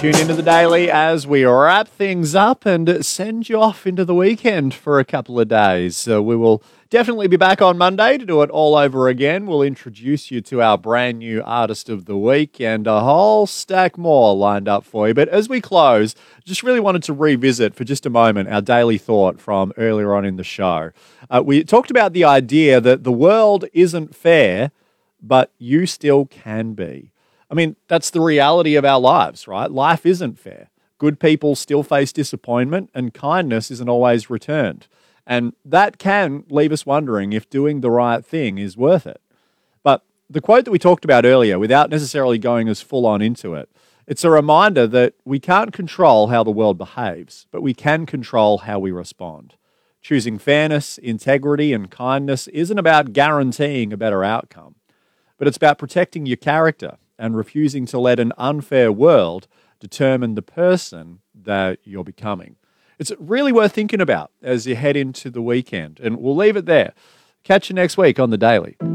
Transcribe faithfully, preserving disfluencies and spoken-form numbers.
Tune into the Daily as we wrap things up and send you off into the weekend for a couple of days. So we will definitely be back on Monday to do it all over again. We'll introduce you to our brand new Artist of the Week and a whole stack more lined up for you. But as we close, just really wanted to revisit for just a moment our daily thought from earlier on in the show. Uh, we talked about the idea that the world isn't fair, but you still can be. I mean, that's the reality of our lives, right? Life isn't fair. Good people still face disappointment, and kindness isn't always returned. And that can leave us wondering if doing the right thing is worth it. But the quote that we talked about earlier, without necessarily going as full on into it, it's a reminder that we can't control how the world behaves, but we can control how we respond. Choosing fairness, integrity, and kindness isn't about guaranteeing a better outcome, but it's about protecting your character and refusing to let an unfair world determine the person that you're becoming. It's really worth thinking about as you head into the weekend, and we'll leave it there. Catch you next week on The Daily.